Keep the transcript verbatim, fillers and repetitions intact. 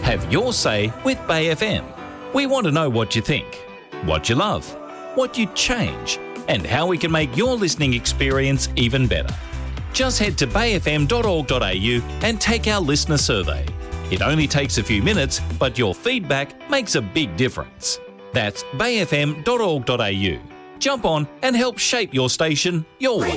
Have your say with Bay F M. We want to know what you think, what you love, what you'd change, and how we can make your listening experience even better. Just head to bay f m dot org dot a u and take our listener survey. It only takes a few minutes, but your feedback makes a big difference. That's bay f m dot org dot a u. Jump on and help shape your station your way.